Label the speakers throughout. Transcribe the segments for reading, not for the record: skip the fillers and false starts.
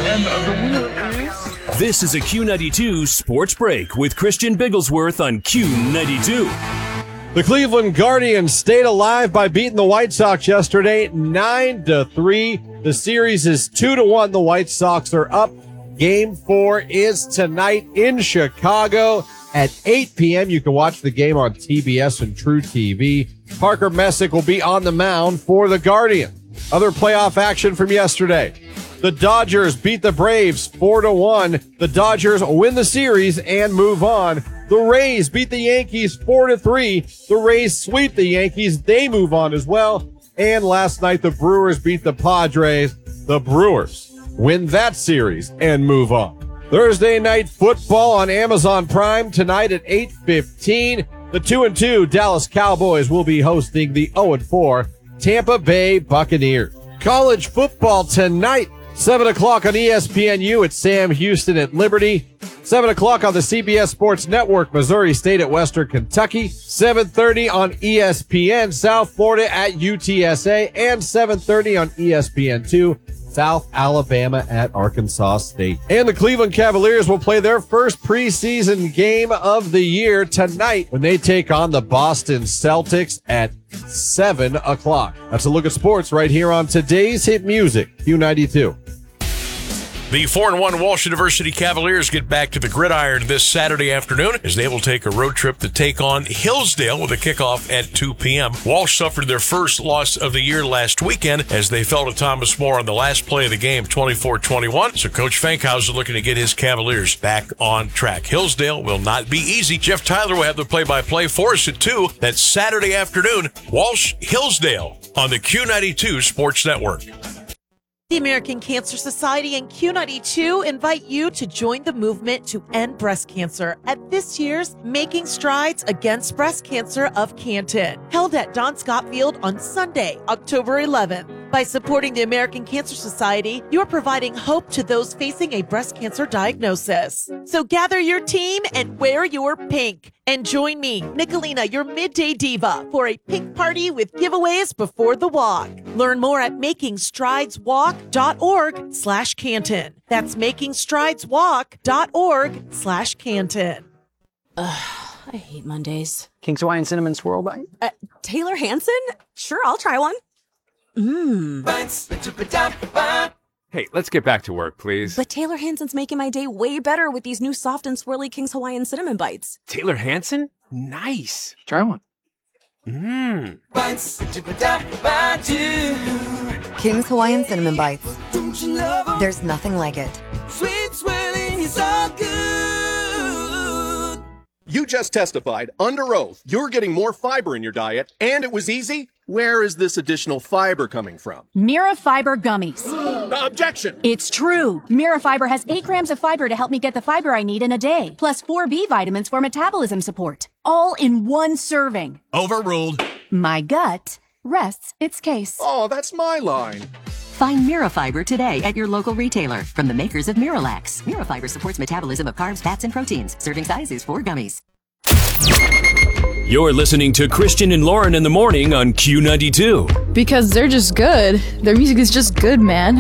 Speaker 1: And the winner is...
Speaker 2: This is a Q92 Sports Break with Christian Bigglesworth on Q92.
Speaker 3: The Cleveland Guardians stayed alive by beating the White Sox yesterday 9-3. The series is 2-1. The White Sox are up. Game 4 is tonight in Chicago at 8 p.m. You can watch the game on TBS and True TV. Parker Messick will be on the mound for the Guardians. Other playoff action from yesterday. The Dodgers beat the Braves 4-1. The Dodgers win the series and move on. The Rays beat the Yankees 4-3. The Rays sweep the Yankees. They move on as well. And last night, the Brewers beat the Padres. The Brewers win that series and move on. Thursday night football on Amazon Prime tonight at 8:15. The 2-2 Dallas Cowboys will be hosting the 0-4 Tampa Bay Buccaneers. College football tonight, 7 o'clock on ESPNU at Sam Houston at Liberty. 7 o'clock on the CBS Sports Network, Missouri State at Western Kentucky. 7:30 on ESPN, South Florida at UTSA. And 7:30 on ESPN2, South Alabama at Arkansas State. And the Cleveland Cavaliers will play their first preseason game of the year tonight when they take on the Boston Celtics at 7 o'clock. That's a look at sports right here on today's hit music, Q92.
Speaker 4: The 4-1 Walsh University Cavaliers get back to the gridiron this Saturday afternoon as they will take a road trip to take on Hillsdale with a kickoff at 2 p.m. Walsh suffered their first loss of the year last weekend as they fell to Thomas More on the last play of the game, 24-21. So Coach Fankhauser looking to get his Cavaliers back on track. Hillsdale will not be easy. Jeff Tyler will have the play-by-play for us at 2. That's Saturday afternoon. Walsh Hillsdale on the Q92 Sports Network.
Speaker 5: The American Cancer Society and Q92 invite you to join the movement to end breast cancer at this year's Making Strides Against Breast Cancer of Canton, held at Don Scott Field on Sunday, October 11th. By supporting the American Cancer Society, you're providing hope to those facing a breast cancer diagnosis. So gather your team and wear your pink. And join me, Nicolina, your midday diva, for a pink party with giveaways before the walk. Learn more at makingstrideswalk.org/Canton. That's makingstrideswalk.org/Canton.
Speaker 6: I hate Mondays.
Speaker 7: King's Hawaiian Cinnamon Swirl Bite?
Speaker 6: Taylor Hanson? Sure, I'll try one.
Speaker 8: Hey, let's get back to work, please.
Speaker 6: But Taylor Hanson's making my day way better with these new soft and swirly King's Hawaiian Cinnamon Bites.
Speaker 8: Taylor Hanson? Nice.
Speaker 7: Try one.
Speaker 9: King's Hawaiian Cinnamon Bites. There's nothing like it.
Speaker 10: Sweet swirling is all good.
Speaker 11: You just testified under oath you're getting more fiber in your diet, and it was easy? Where is this additional fiber coming from?
Speaker 12: Mira Fiber Gummies.
Speaker 11: Objection!
Speaker 12: It's true. Mira Fiber has 8 grams of fiber to help me get the fiber I need in a day, plus 4 B vitamins for metabolism support. All in one serving.
Speaker 13: Overruled.
Speaker 12: My gut rests its case.
Speaker 11: Oh, that's my line.
Speaker 14: Find Mira Fiber today at your local retailer from the makers of Miralax. Mira Fiber supports metabolism of carbs, fats, and proteins. Serving size is 4 gummies.
Speaker 2: You're listening to Christian and Lauren in the morning on Q92.
Speaker 15: Because they're just good. Their music is just good, man.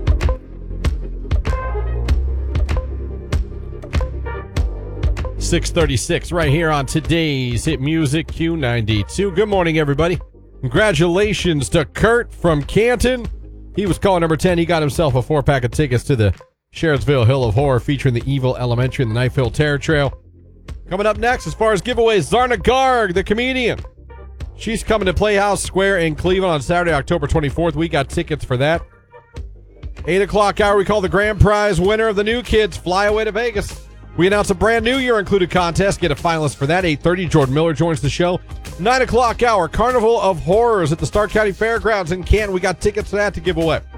Speaker 3: .636 right here on today's hit music, Q92. Good morning, everybody. Congratulations to Kurt from Canton. He was caller number 10. He got himself a 4-pack of tickets to the Sheridsville Hill of Horror featuring the Evil Elementary and the Knife Hill Terror Trail. Coming up next, as far as giveaways, Zarna Garg, the comedian. She's coming to Playhouse Square in Cleveland on Saturday, October 24th. We got tickets for that. 8 o'clock hour, we call the grand prize winner of the New Kids Fly Away to Vegas. We announce a brand new year-included contest. Get a finalist for that. 8:30, Jordan Miller joins the show. 9 o'clock hour, Carnival of Horrors at the Stark County Fairgrounds in Canton. We got tickets for that to give away.